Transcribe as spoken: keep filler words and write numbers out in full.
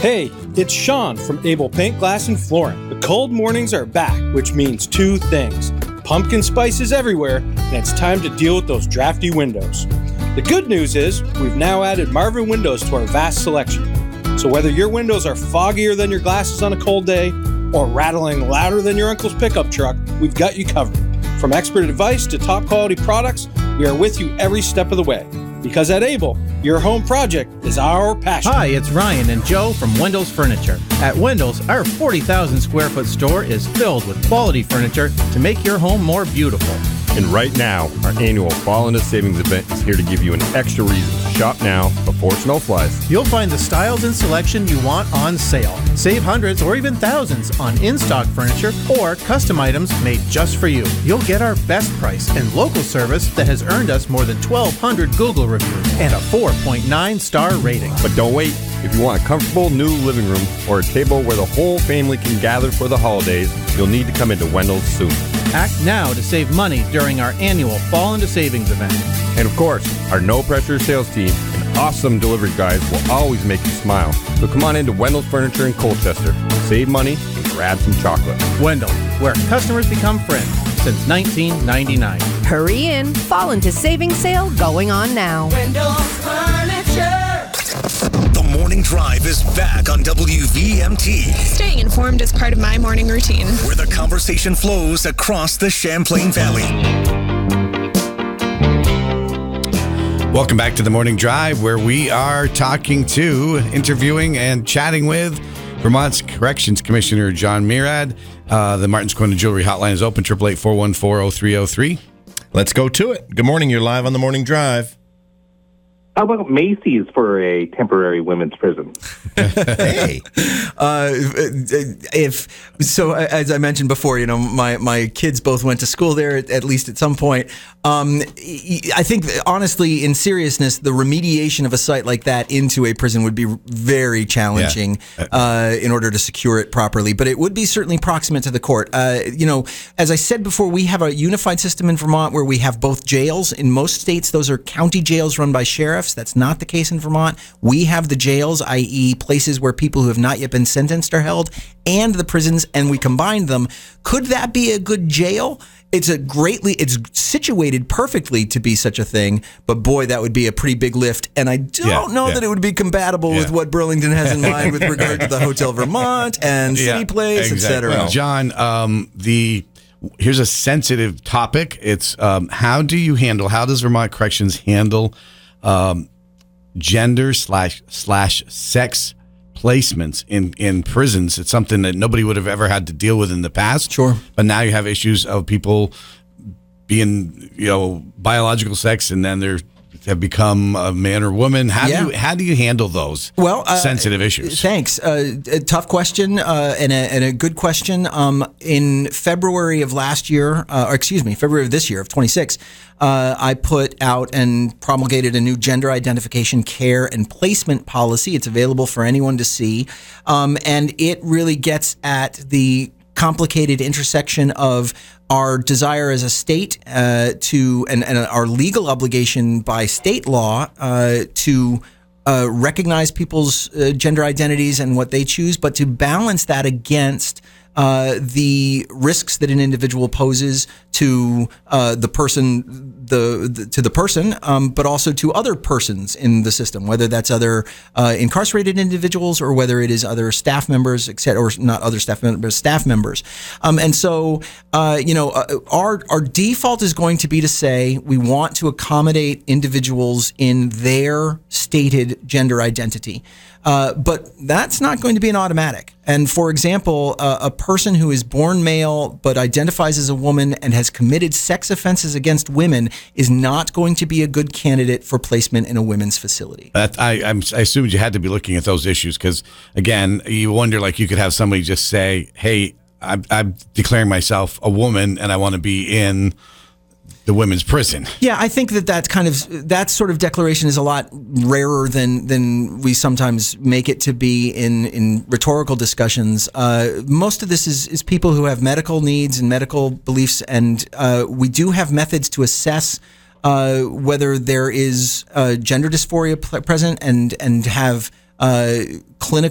Hey, it's Sean from Able Paint, Glass, and Flooring. The cold mornings are back, which means two things. Pumpkin spice is everywhere, and it's time to deal with those drafty windows. The good news is, we've now added Marvin Windows to our vast selection. So whether your windows are foggier than your glasses on a cold day, or rattling louder than your uncle's pickup truck, we've got you covered. From expert advice to top quality products, we are with you every step of the way. Because at Able, your home project is our passion. Hi, it's Ryan and Joe from Wendell's Furniture. At Wendell's, our forty thousand square foot store is filled with quality furniture to make your home more beautiful. And right now, our annual Fall into Savings event is here to give you an extra reason to shop now before snow flies. You'll find the styles and selection you want on sale. Save hundreds or even thousands on in-stock furniture or custom items made just for you. You'll get our best price and local service that has earned us more than twelve hundred Google reviews and a four point nine star rating. But don't wait. If you want a comfortable new living room or a table where the whole family can gather for the holidays, you'll need to come into Wendell's soon. Act now to save money during our annual Fall into Savings event. And of course, our no-pressure sales team and awesome delivery guys will always make you smile. So come on into Wendell's Furniture in Colchester, save money, and grab some chocolate. Wendell, where customers become friends since nineteen ninety-nine. Hurry in, Fall into Savings sale going on now. Wendell's Furniture. The Morning Drive is back on W V M T. Staying informed is part of my morning routine, where the conversation flows across the Champlain Valley. Welcome back to the Morning Drive, where we are talking to, interviewing, and chatting with Vermont's Corrections Commissioner John Murad. Uh, the Martin's Corner Jewelry Hotline is open, eight eight eight, four one four, zero three zero three. Let's go to it. Good morning. You're live on the Morning Drive. How about Macy's for a temporary women's prison? Hey, uh, if so, as I mentioned before, you know, my, my kids both went to school there, at, at least at some point. Um, I think, honestly, in seriousness, the remediation of a site like that into a prison would be very challenging yeah. uh, in order to secure it properly. But it would be certainly proximate to the court. Uh, you know, as I said before, we have a unified system in Vermont where we have both jails. In most states, those are county jails run by sheriffs. That's not the case in Vermont. We have the jails, that is places where people who have not yet been sentenced are held, and the prisons, and we combined them. Could that be a good jail? It's a greatly, it's situated perfectly to be such a thing, but boy, that would be a pretty big lift, and I don't yeah, know yeah. that it would be compatible yeah. with what Burlington has in mind with regard to the Hotel Vermont and yeah, City Place, exactly. et cetera. Well, John, um, the here's a sensitive topic. It's um, how do you handle, how does Vermont Corrections handle Um, gender slash slash sex placements in, in prisons? It's something that nobody would have ever had to deal with in the past. Sure. But now you have issues of people being, you know, biological sex and then they're have become a man or woman. How yeah. do you how do you handle those well, uh, sensitive issues? Thanks. Uh, a tough question uh, and, a, and a good question. Um, in February of last year, uh, or excuse me, February of this year of twenty-six, uh, I put out and promulgated a new gender identification care and placement policy. It's available for anyone to see, um, and it really gets at the complicated intersection of our desire as a state uh, to, and, and our legal obligation by state law uh, to uh, recognize people's uh, gender identities and what they choose, but to balance that against uh, the risks that an individual poses to uh, the person, the, the to the person, um, but also to other persons in the system, whether that's other uh, incarcerated individuals or whether it is other staff members, et cetera, or not other staff members, staff members. Um, and so, uh, you know, uh, our our default is going to be to say we want to accommodate individuals in their stated gender identity. Uh, but that's not going to be an automatic. And for example, uh, a person who is born male but identifies as a woman and has committed sex offenses against women is not going to be a good candidate for placement in a women's facility. That, I, I'm, I assumed you had to be looking at those issues because, again, you wonder, like, you could have somebody just say, hey, I'm, I'm declaring myself a woman and I want to be in the women's prison. Yeah, I think that that kind of that sort of declaration is a lot rarer than than we sometimes make it to be in in rhetorical discussions. Uh, most of this is is people who have medical needs and medical beliefs, and uh, we do have methods to assess uh, whether there is uh, gender dysphoria present and and have uh, clinical